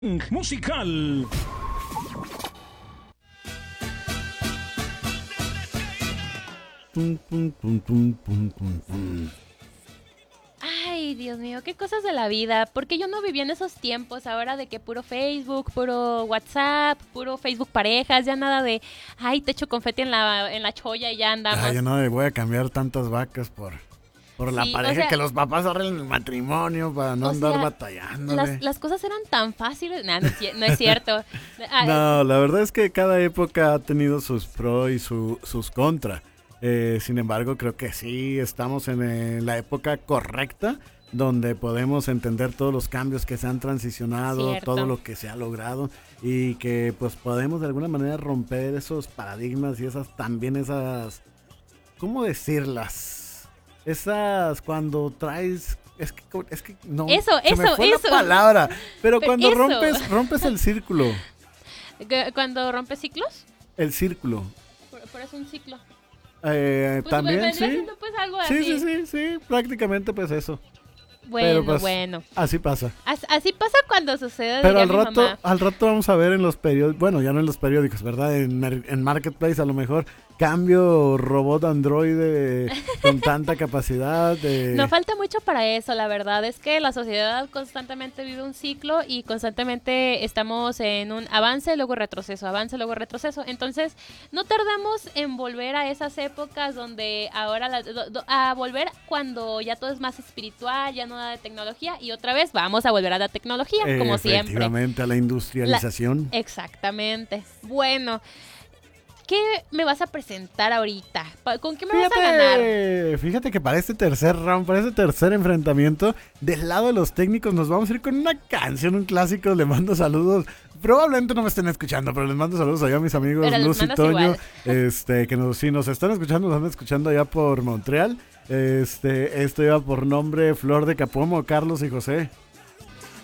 Musical. Tum, tum, tum, tum, tum, tum, tum. Ay, Dios mío, qué cosas de la vida. Porque yo no viví en esos tiempos ahora de que puro Facebook, puro WhatsApp, puro Facebook parejas, ya nada de, ay, te echo confeti en la cholla y ya andamos. Yo no me voy a cambiar tantas vacas por la Sí, pareja, o sea, que los papás arreglen el matrimonio para no o andar sea, batallándole. las cosas eran tan fáciles. Nah, no es cierto. Ah, No, la verdad es que cada época ha tenido sus pros y sus contras. Sin embargo, creo que sí estamos en la época correcta, donde podemos entender todos los cambios que se han transicionado, Cierto. todo lo que se ha logrado, y que pues podemos de alguna manera romper esos paradigmas y esas, ¿cómo decirlas? Esas cuando traes, es que no, Eso, se me fue eso. la palabra, pero Pero cuando eso. rompes el círculo, Cuando rompes ciclos, el círculo. por eso un ciclo. Pues También vendría sí. siendo pues algo Sí, así. sí, prácticamente pues eso. Bueno, Pero, pues, bueno. Así pasa. Así pasa cuando sucede, Pero diría mi mamá. al rato vamos a ver en los periódicos, bueno, ya no en los periódicos, ¿verdad? En Marketplace a lo mejor, cambio robot androide con tanta capacidad de... No falta mucho para eso, la verdad es que la sociedad constantemente vive un ciclo y constantemente estamos en un avance, luego retroceso, entonces no tardamos en volver a esas épocas donde ahora, a volver cuando ya todo es más espiritual, ya no nada de tecnología y otra vez vamos a volver a la tecnología, como siempre. Efectivamente, a la industrialización. Exactamente. Bueno, ¿qué me vas a presentar ahorita? ¿Con qué me vas a ganar? Fíjate que para este tercer round, para este tercer enfrentamiento, del lado de los técnicos nos vamos a ir con una canción, un clásico. Le mando saludos. Probablemente no me estén escuchando, pero les mando saludos allá a mis amigos Pero les Luz y mandas Toño, igual. que si nos están escuchando, nos están escuchando allá por Montreal. Esto iba por nombre Flor de Capomo, Carlos y José.